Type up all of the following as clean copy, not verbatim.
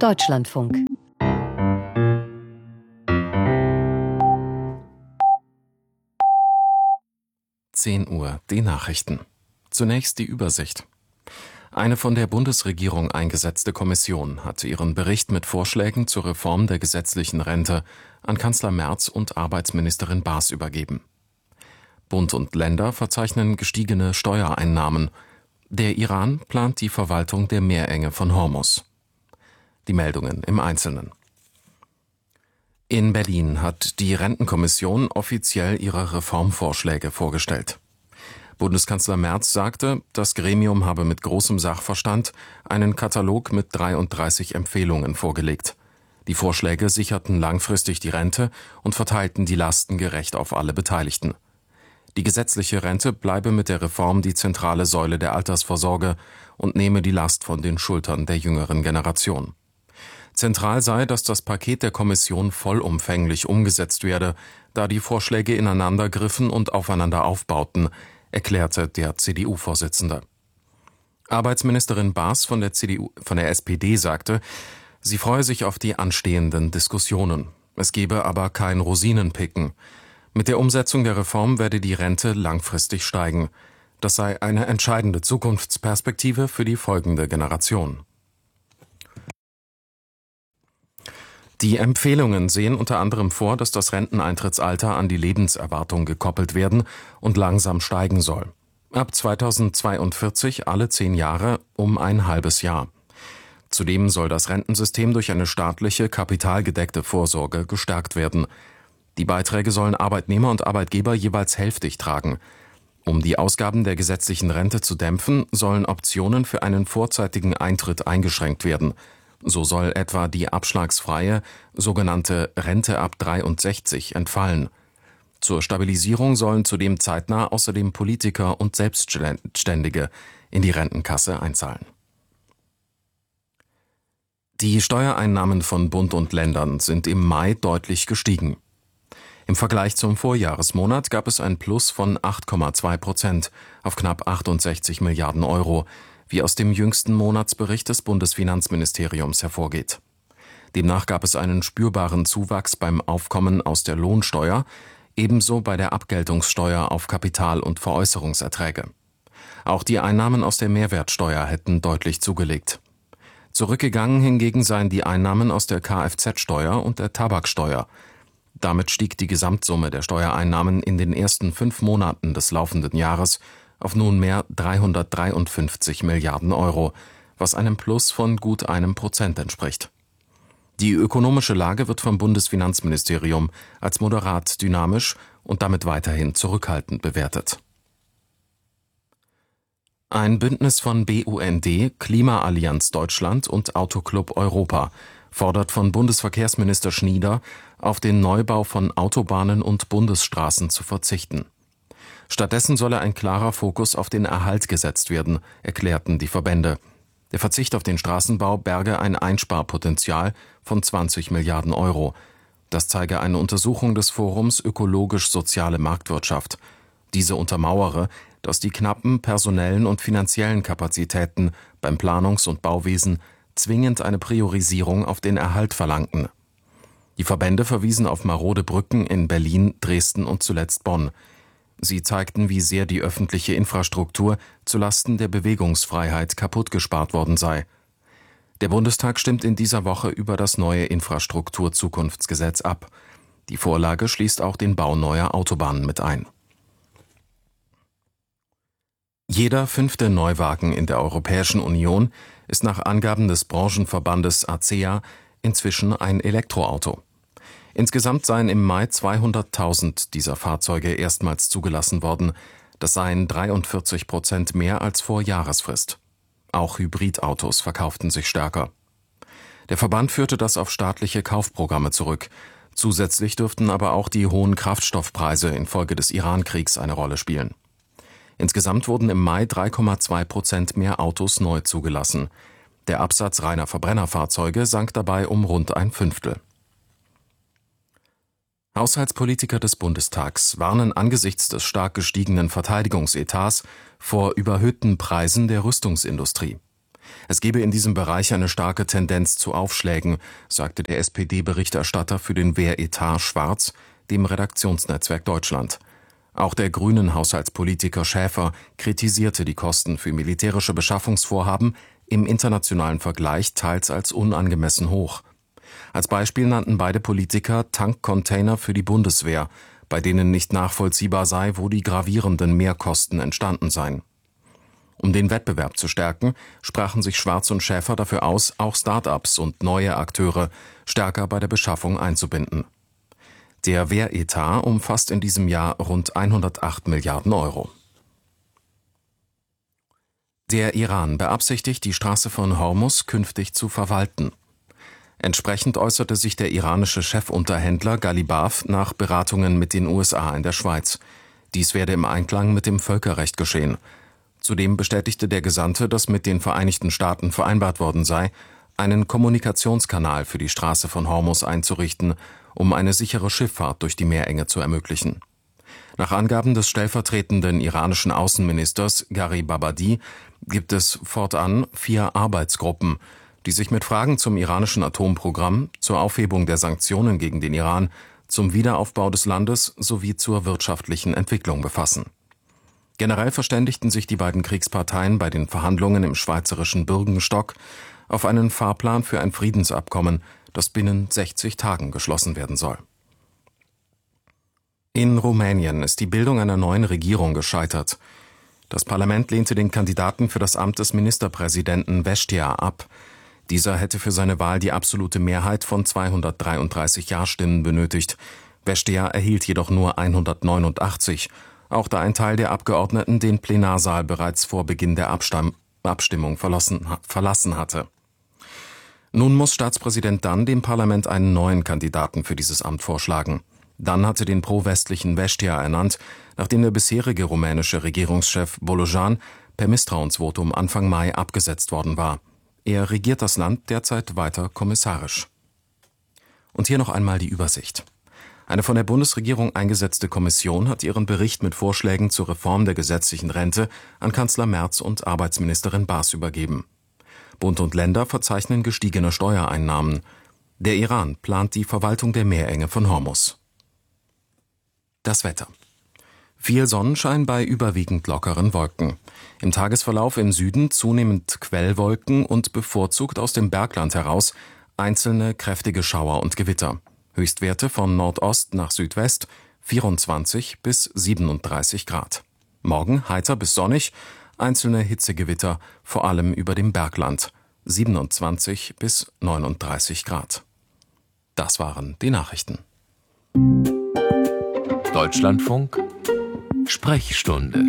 Deutschlandfunk. Uhr, die Nachrichten. Zunächst die Übersicht. Eine von der Bundesregierung eingesetzte Kommission hat ihren Bericht mit Vorschlägen zur Reform der gesetzlichen Rente an Kanzler Merz und Arbeitsministerin Baas übergeben. Bund und Länder verzeichnen gestiegene Steuereinnahmen. Der Iran plant die Verwaltung der Meerenge von Hormuz. Die Meldungen im Einzelnen. In Berlin hat die Rentenkommission offiziell ihre Reformvorschläge vorgestellt. Bundeskanzler Merz sagte, das Gremium habe mit großem Sachverstand einen Katalog mit 33 Empfehlungen vorgelegt. Die Vorschläge sicherten langfristig die Rente und verteilten die Lasten gerecht auf alle Beteiligten. Die gesetzliche Rente bleibe mit der Reform die zentrale Säule der Altersvorsorge und nehme die Last von den Schultern der jüngeren Generation. Zentral sei, dass das Paket der Kommission vollumfänglich umgesetzt werde, da die Vorschläge ineinander griffen und aufeinander aufbauten, erklärte der CDU-Vorsitzende. Arbeitsministerin Baas von der SPD sagte, sie freue sich auf die anstehenden Diskussionen. Es gebe aber kein Rosinenpicken. Mit der Umsetzung der Reform werde die Rente langfristig steigen. Das sei eine entscheidende Zukunftsperspektive für die folgende Generation. Die Empfehlungen sehen unter anderem vor, dass das Renteneintrittsalter an die Lebenserwartung gekoppelt werden und langsam steigen soll. Ab 2042 alle 10 Jahre um ein halbes Jahr. Zudem soll das Rentensystem durch eine staatliche, kapitalgedeckte Vorsorge gestärkt werden. Die Beiträge sollen Arbeitnehmer und Arbeitgeber jeweils hälftig tragen. Um die Ausgaben der gesetzlichen Rente zu dämpfen, sollen Optionen für einen vorzeitigen Eintritt eingeschränkt werden. So soll etwa die abschlagsfreie, sogenannte Rente ab 63 entfallen. Zur Stabilisierung sollen zudem zeitnah außerdem Politiker und Selbstständige in die Rentenkasse einzahlen. Die Steuereinnahmen von Bund und Ländern sind im Mai deutlich gestiegen. Im Vergleich zum Vorjahresmonat gab es ein Plus von 8,2% auf knapp 68 Milliarden Euro, wie aus dem jüngsten Monatsbericht des Bundesfinanzministeriums hervorgeht. Demnach gab es einen spürbaren Zuwachs beim Aufkommen aus der Lohnsteuer, ebenso bei der Abgeltungssteuer auf Kapital- und Veräußerungserträge. Auch die Einnahmen aus der Mehrwertsteuer hätten deutlich zugelegt. Zurückgegangen hingegen seien die Einnahmen aus der Kfz-Steuer und der Tabaksteuer. Damit stieg die Gesamtsumme der Steuereinnahmen in den ersten 5 Monaten des laufenden Jahres auf nunmehr 353 Milliarden Euro, was einem Plus von gut 1% entspricht. Die ökonomische Lage wird vom Bundesfinanzministerium als moderat dynamisch und damit weiterhin zurückhaltend bewertet. Ein Bündnis von BUND, Klimaallianz Deutschland und Autoclub Europa fordert von Bundesverkehrsminister Schnieder, auf den Neubau von Autobahnen und Bundesstraßen zu verzichten. Stattdessen solle ein klarer Fokus auf den Erhalt gesetzt werden, erklärten die Verbände. Der Verzicht auf den Straßenbau berge ein Einsparpotenzial von 20 Milliarden Euro. Das zeige eine Untersuchung des Forums Ökologisch-Soziale Marktwirtschaft. Diese untermauere, dass die knappen personellen und finanziellen Kapazitäten beim Planungs- und Bauwesen zwingend eine Priorisierung auf den Erhalt verlangten. Die Verbände verwiesen auf marode Brücken in Berlin, Dresden und zuletzt Bonn. Sie zeigten, wie sehr die öffentliche Infrastruktur zulasten der Bewegungsfreiheit kaputtgespart worden sei. Der Bundestag stimmt in dieser Woche über das neue Infrastrukturzukunftsgesetz ab. Die Vorlage schließt auch den Bau neuer Autobahnen mit ein. Jeder 5. Neuwagen in der Europäischen Union ist nach Angaben des Branchenverbandes ACEA inzwischen ein Elektroauto. Insgesamt seien im Mai 200.000 dieser Fahrzeuge erstmals zugelassen worden. Das seien 43% mehr als vor Jahresfrist. Auch Hybridautos verkauften sich stärker. Der Verband führte das auf staatliche Kaufprogramme zurück. Zusätzlich dürften aber auch die hohen Kraftstoffpreise infolge des Iran-Kriegs eine Rolle spielen. Insgesamt wurden im Mai 3,2% mehr Autos neu zugelassen. Der Absatz reiner Verbrennerfahrzeuge sank dabei um rund ein Fünftel. Haushaltspolitiker des Bundestags warnen angesichts des stark gestiegenen Verteidigungsetats vor überhöhten Preisen der Rüstungsindustrie. Es gebe in diesem Bereich eine starke Tendenz zu Aufschlägen, sagte der SPD-Berichterstatter für den Wehretat Schwarz dem Redaktionsnetzwerk Deutschland. Auch der grünen Haushaltspolitiker Schäfer kritisierte die Kosten für militärische Beschaffungsvorhaben im internationalen Vergleich teils als unangemessen hoch. Als Beispiel nannten beide Politiker Tankcontainer für die Bundeswehr, bei denen nicht nachvollziehbar sei, wo die gravierenden Mehrkosten entstanden seien. Um den Wettbewerb zu stärken, sprachen sich Schwarz und Schäfer dafür aus, auch Start-ups und neue Akteure stärker bei der Beschaffung einzubinden. Der Wehretat umfasst in diesem Jahr rund 108 Milliarden Euro. Der Iran beabsichtigt, die Straße von Hormuz künftig zu verwalten. Entsprechend äußerte sich der iranische Chefunterhändler Ghalibaf nach Beratungen mit den USA in der Schweiz. Dies werde im Einklang mit dem Völkerrecht geschehen. Zudem bestätigte der Gesandte, dass mit den Vereinigten Staaten vereinbart worden sei, einen Kommunikationskanal für die Straße von Hormuz einzurichten, um eine sichere Schifffahrt durch die Meerenge zu ermöglichen. Nach Angaben des stellvertretenden iranischen Außenministers Gharibabadi gibt es fortan 4 Arbeitsgruppen, die sich mit Fragen zum iranischen Atomprogramm, zur Aufhebung der Sanktionen gegen den Iran, zum Wiederaufbau des Landes sowie zur wirtschaftlichen Entwicklung befassen. Generell verständigten sich die beiden Kriegsparteien bei den Verhandlungen im schweizerischen Bürgenstock auf einen Fahrplan für ein Friedensabkommen, das binnen 60 Tagen geschlossen werden soll. In Rumänien ist die Bildung einer neuen Regierung gescheitert. Das Parlament lehnte den Kandidaten für das Amt des Ministerpräsidenten Vestia ab. Dieser hätte für seine Wahl die absolute Mehrheit von 233 Ja-Stimmen benötigt. Vestia erhielt jedoch nur 189, auch da ein Teil der Abgeordneten den Plenarsaal bereits vor Beginn der Abstimmung verlassen hatte. Nun muss Staatspräsident Dan dem Parlament einen neuen Kandidaten für dieses Amt vorschlagen. Dan hatte den pro-westlichen Vestia ernannt, nachdem der bisherige rumänische Regierungschef Bolojan per Misstrauensvotum Anfang Mai abgesetzt worden war. Er regiert das Land derzeit weiter kommissarisch. Und hier noch einmal die Übersicht. Eine von der Bundesregierung eingesetzte Kommission hat ihren Bericht mit Vorschlägen zur Reform der gesetzlichen Rente an Kanzler Merz und Arbeitsministerin Baas übergeben. Bund und Länder verzeichnen gestiegene Steuereinnahmen. Der Iran plant die Verwaltung der Meerenge von Hormuz. Das Wetter. Viel Sonnenschein bei überwiegend lockeren Wolken. Im Tagesverlauf im Süden zunehmend Quellwolken und bevorzugt aus dem Bergland heraus einzelne kräftige Schauer und Gewitter. Höchstwerte von Nordost nach Südwest 24 bis 37 Grad. Morgen heiter bis sonnig, einzelne Hitzegewitter, vor allem über dem Bergland 27 bis 39 Grad. Das waren die Nachrichten. Deutschlandfunk Sprechstunde.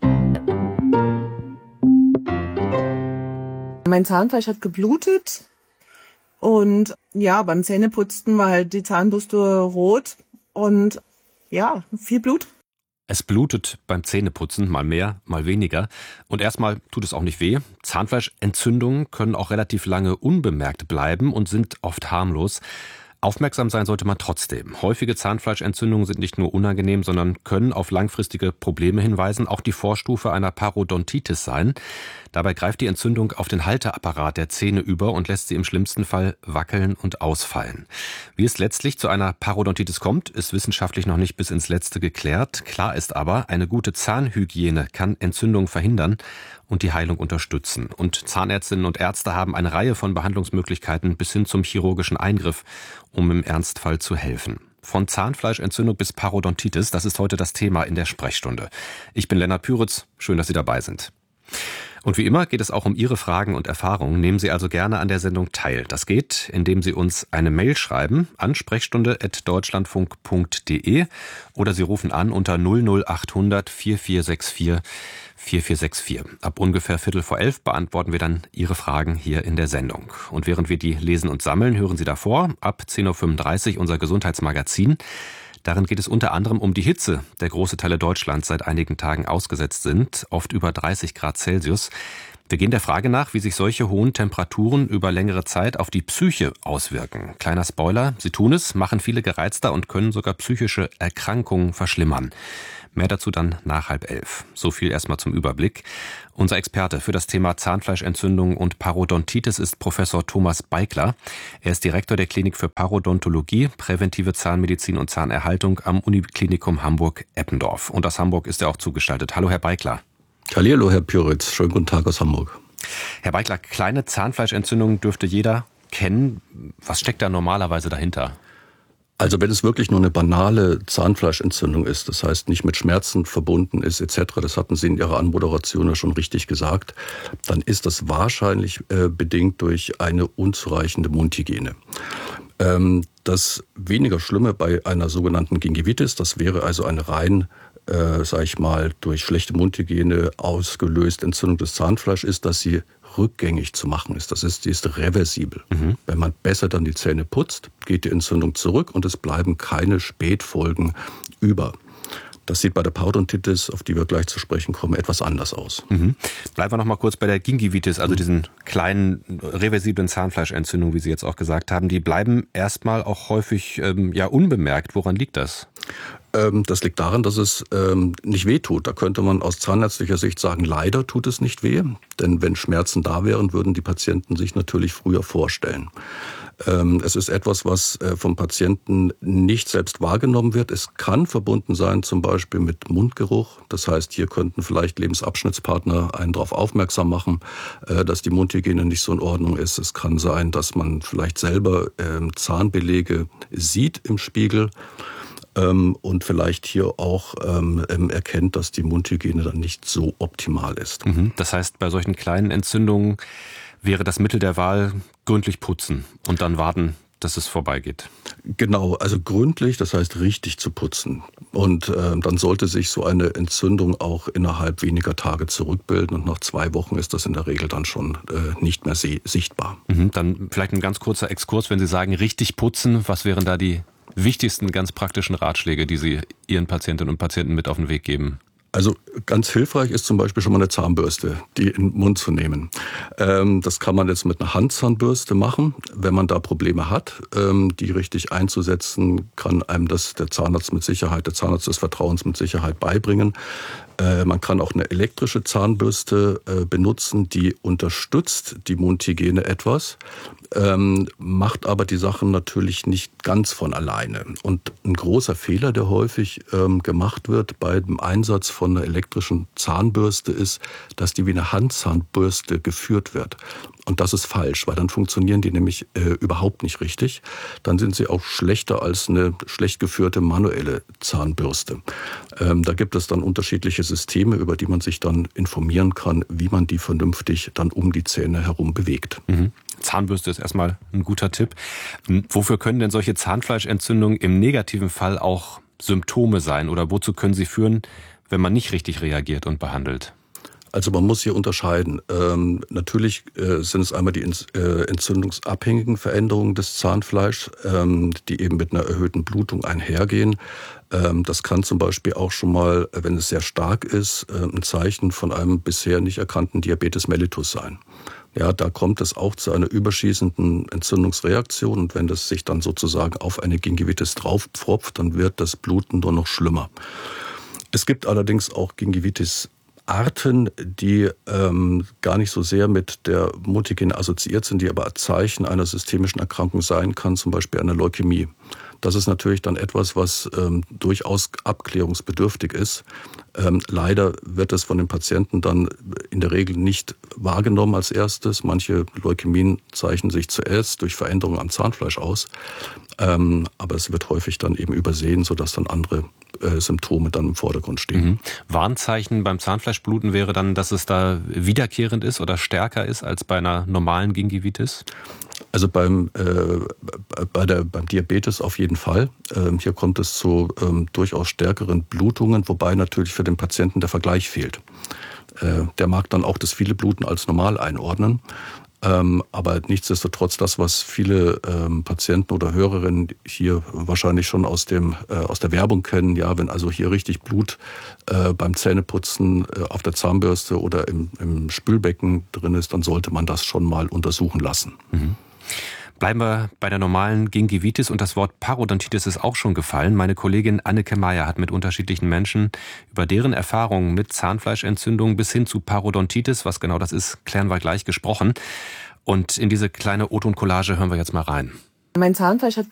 Mein Zahnfleisch hat geblutet und ja, beim Zähneputzen war halt die Zahnbürste rot und ja, viel Blut. Es blutet beim Zähneputzen, mal mehr, mal weniger. Und erstmal tut es auch nicht weh. Zahnfleischentzündungen können auch relativ lange unbemerkt bleiben und sind oft harmlos. Aufmerksam sein sollte man trotzdem. Häufige Zahnfleischentzündungen sind nicht nur unangenehm, sondern können auf langfristige Probleme hinweisen, auch die Vorstufe einer Parodontitis sein. Dabei greift die Entzündung auf den Halteapparat der Zähne über und lässt sie im schlimmsten Fall wackeln und ausfallen. Wie es letztlich zu einer Parodontitis kommt, ist wissenschaftlich noch nicht bis ins Letzte geklärt. Klar ist aber, eine gute Zahnhygiene kann Entzündungen verhindern und die Heilung unterstützen. Und Zahnärztinnen und Ärzte haben eine Reihe von Behandlungsmöglichkeiten bis hin zum chirurgischen Eingriff, um im Ernstfall zu helfen. Von Zahnfleischentzündung bis Parodontitis, das ist heute das Thema in der Sprechstunde. Ich bin Lennart Püritz, schön, dass Sie dabei sind. Und wie immer geht es auch um Ihre Fragen und Erfahrungen. Nehmen Sie also gerne an der Sendung teil. Das geht, indem Sie uns eine Mail schreiben an sprechstunde@deutschlandfunk.de oder Sie rufen an unter 00800 4464 4464. Ab ungefähr 11:15 beantworten wir dann Ihre Fragen hier in der Sendung. Und während wir die lesen und sammeln, hören Sie davor ab 10:35 Uhr unser Gesundheitsmagazin. Darin geht es unter anderem um die Hitze, der große Teile Deutschlands seit einigen Tagen ausgesetzt sind, oft über 30 Grad Celsius. Wir gehen der Frage nach, wie sich solche hohen Temperaturen über längere Zeit auf die Psyche auswirken. Kleiner Spoiler, sie tun es, machen viele gereizter und können sogar psychische Erkrankungen verschlimmern. Mehr dazu dann nach 10:30. So viel erstmal zum Überblick. Unser Experte für das Thema Zahnfleischentzündung und Parodontitis ist Professor Thomas Beikler. Er ist Direktor der Klinik für Parodontologie, präventive Zahnmedizin und Zahnerhaltung am Uniklinikum Hamburg-Eppendorf. Und aus Hamburg ist er auch zugeschaltet. Hallo, Herr Beikler. Hallihallo, Herr Pyritz. Schönen guten Tag aus Hamburg. Herr Beikler, kleine Zahnfleischentzündungen dürfte jeder kennen. Was steckt da normalerweise dahinter? Also wenn es wirklich nur eine banale Zahnfleischentzündung ist, das heißt nicht mit Schmerzen verbunden ist etc., das hatten Sie in Ihrer Anmoderation ja schon richtig gesagt, dann ist das wahrscheinlich bedingt durch eine unzureichende Mundhygiene. Das weniger Schlimme bei einer sogenannten Gingivitis, das wäre also eine rein durch schlechte Mundhygiene ausgelöst Entzündung des Zahnfleisches, ist, dass sie rückgängig zu machen ist. Die ist reversibel. Wenn man besser dann die Zähne putzt, geht die Entzündung zurück und es bleiben keine Spätfolgen über. Das sieht bei der Parodontitis, auf die wir gleich zu sprechen kommen, etwas anders aus. Bleiben wir noch mal kurz bei der Gingivitis, also diesen kleinen reversiblen Zahnfleischentzündungen, wie Sie jetzt auch gesagt haben. Die bleiben erstmal auch häufig unbemerkt. Woran liegt das? Das liegt daran, dass es nicht weh tut. Da könnte man aus zahnärztlicher Sicht sagen, leider tut es nicht weh. Denn wenn Schmerzen da wären, würden die Patienten sich natürlich früher vorstellen. Es ist etwas, was vom Patienten nicht selbst wahrgenommen wird. Es kann verbunden sein zum Beispiel mit Mundgeruch. Das heißt, hier könnten vielleicht Lebensabschnittspartner einen darauf aufmerksam machen, dass die Mundhygiene nicht so in Ordnung ist. Es kann sein, dass man vielleicht selber Zahnbelege sieht im Spiegel. Und vielleicht hier auch erkennt, dass die Mundhygiene dann nicht so optimal ist. Das heißt, bei solchen kleinen Entzündungen wäre das Mittel der Wahl gründlich putzen und dann warten, dass es vorbeigeht. Genau, also gründlich, das heißt richtig zu putzen. Und dann sollte sich so eine Entzündung auch innerhalb weniger Tage zurückbilden. Und nach 2 Wochen ist das in der Regel dann schon nicht mehr sichtbar. Dann vielleicht ein ganz kurzer Exkurs, wenn Sie sagen, richtig putzen, was wären da die wichtigsten ganz praktischen Ratschläge, die Sie Ihren Patientinnen und Patienten mit auf den Weg geben? Also ganz hilfreich ist zum Beispiel schon mal eine Zahnbürste, die in den Mund zu nehmen. Das kann man jetzt mit einer Handzahnbürste machen. Wenn man da Probleme hat, die richtig einzusetzen, kann einem das der Zahnarzt des Vertrauens mit Sicherheit beibringen. Man kann auch eine elektrische Zahnbürste benutzen, die unterstützt die Mundhygiene etwas, macht aber die Sachen natürlich nicht ganz von alleine. Und ein großer Fehler, der häufig gemacht wird bei dem Einsatz von einer elektrischen Zahnbürste, ist, dass die wie eine Handzahnbürste geführt wird. Und das ist falsch, weil dann funktionieren die nämlich überhaupt nicht richtig. Dann sind sie auch schlechter als eine schlecht geführte manuelle Zahnbürste. Da gibt es dann unterschiedliche Systeme, über die man sich dann informieren kann, wie man die vernünftig dann um die Zähne herum bewegt. Zahnbürste ist erstmal ein guter Tipp. Wofür können denn solche Zahnfleischentzündungen im negativen Fall auch Symptome sein? Oder wozu können sie führen, wenn man nicht richtig reagiert und behandelt? Also man muss hier unterscheiden. Natürlich sind es einmal die entzündungsabhängigen Veränderungen des Zahnfleischs, die eben mit einer erhöhten Blutung einhergehen. Das kann zum Beispiel auch schon mal, wenn es sehr stark ist, ein Zeichen von einem bisher nicht erkannten Diabetes mellitus sein. Ja, da kommt es auch zu einer überschießenden Entzündungsreaktion und wenn das sich dann sozusagen auf eine Gingivitis draufpfropft, dann wird das Bluten nur noch schlimmer. Es gibt allerdings auch Gingivitis-Arten, die gar nicht so sehr mit der Mundhygiene assoziiert sind, die aber als Zeichen einer systemischen Erkrankung sein kann, zum Beispiel eine Leukämie. Das ist natürlich dann etwas, was durchaus abklärungsbedürftig ist. Leider wird es von den Patienten dann in der Regel nicht wahrgenommen als erstes. Manche Leukämien zeichnen sich zuerst durch Veränderungen am Zahnfleisch aus. Aber es wird häufig dann eben übersehen, sodass dann andere Symptome dann im Vordergrund stehen. Warnzeichen beim Zahnfleischbluten wäre dann, dass es da wiederkehrend ist oder stärker ist als bei einer normalen Gingivitis? Also beim Diabetes auf jeden Fall. Hier kommt es zu durchaus stärkeren Blutungen, wobei natürlich für den Patienten der Vergleich fehlt. Der mag dann auch das viele Bluten als normal einordnen. Aber nichtsdestotrotz das, was viele Patienten oder Hörerinnen hier wahrscheinlich schon aus der Werbung kennen, ja, wenn also hier richtig Blut beim Zähneputzen auf der Zahnbürste oder im Spülbecken drin ist, dann sollte man das schon mal untersuchen lassen. Bleiben wir bei der normalen Gingivitis und das Wort Parodontitis ist auch schon gefallen. Meine Kollegin Anneke Meyer hat mit unterschiedlichen Menschen über deren Erfahrungen mit Zahnfleischentzündung bis hin zu Parodontitis, was genau das ist, klären wir gleich, gesprochen. Und in diese kleine O-Ton-Collage hören wir jetzt mal rein. Mein Zahnfleisch hat